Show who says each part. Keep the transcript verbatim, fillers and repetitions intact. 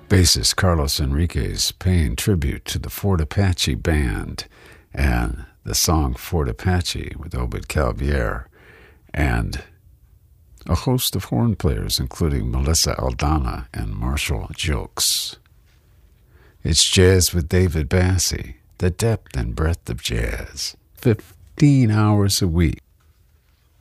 Speaker 1: Bassist Carlos Enriquez paying tribute to the Fort Apache Band and the song Fort Apache with Obed Calvier, and a host of horn players including Melissa Aldana and Marshall Jilks. It's Jazz with David Bassie, the depth and breadth of jazz, fifteen hours a week,